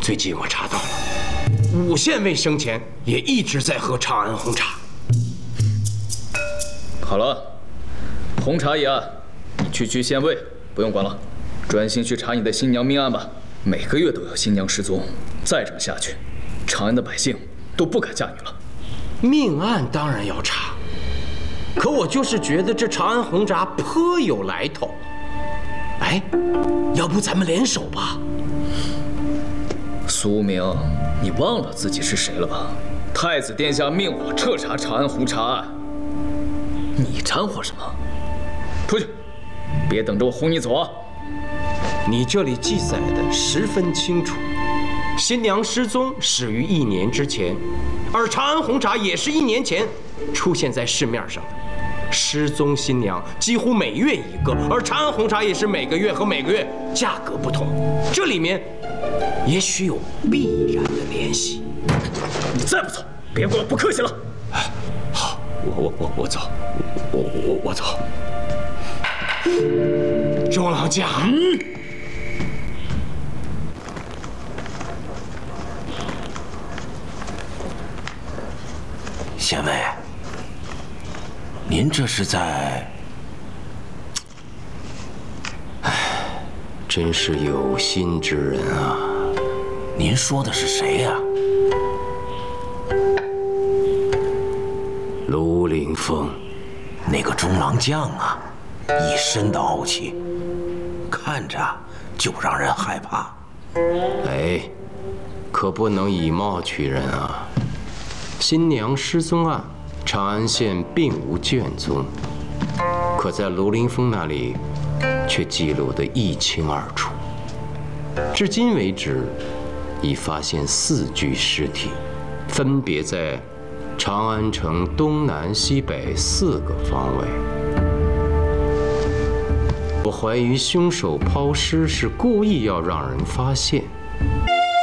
最近我查到了，5县尉生前也一直在喝长安红茶。 好了，红茶一案，你去区县尉，不用管了，专心去查你的新娘命案吧。每个月都有新娘失踪，再这么下去，长安的百姓都不敢嫁女了。 命案当然要查，可我就是觉得这长安红茶颇有来头。哎，要不咱们联手吧？ 苏明，你忘了自己是谁了吧？太子殿下命我彻查长安红茶案，你掺和什么？出去，别等着我轰你走啊！ 你这里记载的十分清楚，新娘失踪始于1年之前，而长安红茶也是1年前出现在市面上的。失踪新娘几乎每月一个，而长安红茶也是每个月和每个月价格不同，这里面也许有必然的联系。 你再不走，别怪我不客气了。 好，我走，我走。周郎将。 县尉，您这是在…… 真是有心之人啊！ 您说的是谁呀？ 卢凌风， 那个中郎将啊，一身的傲气，看着就让人害怕。 哎，可不能以貌取人啊！新娘失踪案，长安县并无卷宗，可在卢凌风那里，却记录得一清二楚。至今为止，已发现4具尸体，分别在长安城东南西北4个方位。我怀疑凶手抛尸是故意要让人发现。